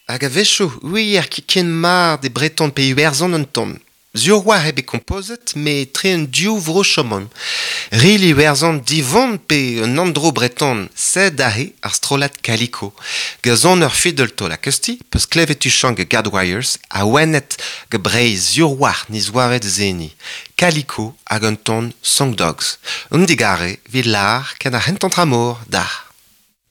Hag a vecho, oui, ar ken mar de breton pe uerzon un ton. Sur war hebe kompozet, me tre un diou vro chomon. Rili uerzon divon pe un andro breton sed ahe ar strolat kaliko. Gazon ur fidel la kusti, peus klevet tu chang gadwires, a wenet ge brei sur war niz waret zeni. Kaliko hag un ton song dogs. Un digare, villar, ken ar hentant tramor, da.